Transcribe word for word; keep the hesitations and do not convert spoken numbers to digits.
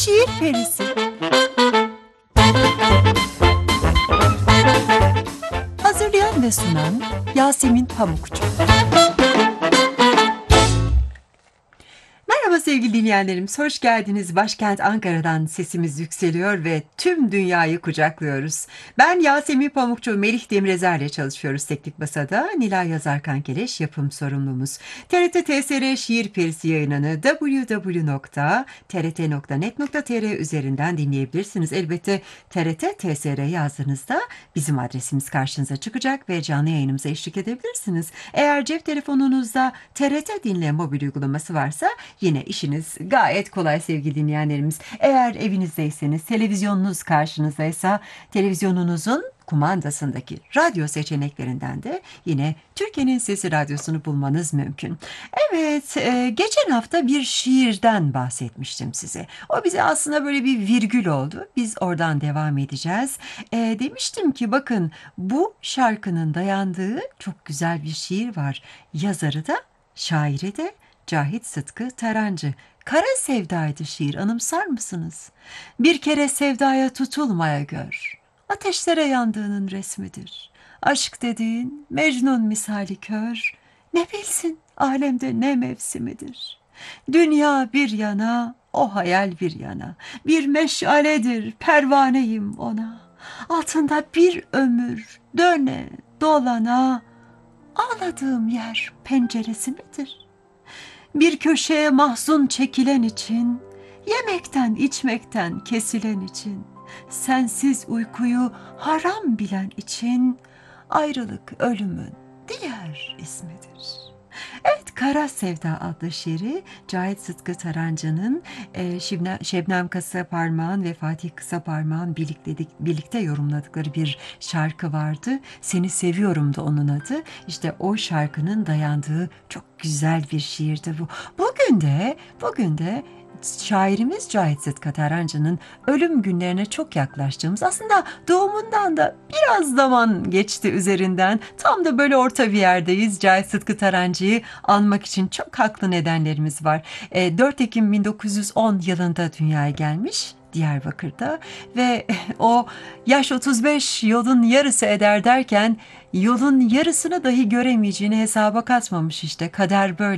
Şiir Perisi. Hazırlayan ve sunan Yasemin Pamukçu. Merhaba sevgili dinleyenlerimiz, hoş geldiniz. Başkent Ankara'dan sesimiz yükseliyor ve tüm dünyayı kucaklıyoruz. Ben Yasemin Pamukçu, Melih Demirezer'le çalışıyoruz Teknik Masa'da. Nilay Yazar Kankeleş yapım sorumlumuz. T R T T S R Şiir Perisi yayınını double-u double-u double-u nokta t r t nokta net nokta t r üzerinden dinleyebilirsiniz. Elbette T R T T S R yazdığınızda bizim adresimiz karşınıza çıkacak ve canlı yayınımıza eşlik edebilirsiniz. Eğer cep telefonunuzda T R T Dinle mobil uygulaması varsa yine işiniz gayet kolay sevgili dinleyenlerimiz. Eğer evinizdeyseniz, televizyonunuz karşınızdaysa televizyonunuzun kumandasındaki radyo seçeneklerinden de yine Türkiye'nin Sesi Radyosu'nu bulmanız mümkün. Evet, e, geçen hafta bir şiirden bahsetmiştim size. O bize aslında böyle bir virgül oldu. Biz oradan devam edeceğiz. E, demiştim ki bakın, bu şarkının dayandığı çok güzel bir şiir var. Yazarı da, şairi de Cahit Sıtkı Tarancı. Kara sevdaydı şiir, anımsar mısınız? Bir kere sevdaya tutulmaya gör. Ateşlere yandığının resmidir. Aşk dediğin Mecnun misali kör. Ne bilsin alemde ne mevsimidir. Dünya bir yana, o hayal bir yana. Bir meşaledir, pervaneyim ona. Altında bir ömür döne dolana. Ağladığım yer penceresi midir? Bir köşeye mahzun çekilen için, yemekten içmekten kesilen için, sensiz uykuyu haram bilen için, ayrılık ölümün diğer ismidir. Evet, Kara Sevda adlı şiiri Cahit Sıtkı Tarancı'nın e, Şebnem, Şebnem Kısaparmak'ın ve Fatih Kısaparmak'ın birlikte, birlikte yorumladıkları bir şarkı vardı. Seni Seviyorum da onun adı. İşte o şarkının dayandığı çok güzel bir şiirdi bu. Bugün de, bugün de şairimiz Cahit Sıtkı Tarancı'nın ölüm günlerine çok yaklaştığımız, aslında doğumundan da biraz zaman geçti üzerinden. Tam da böyle orta bir yerdeyiz. Cahit Sıtkı Tarancı'yı anmak için çok haklı nedenlerimiz var. E, dört Ekim bin dokuz yüz on yılında dünyaya gelmiş Diyarbakır'da ve o yaş otuz beş yolun yarısı eder derken yolun yarısını dahi göremeyeceğini hesaba katmamış işte. Kader böyle.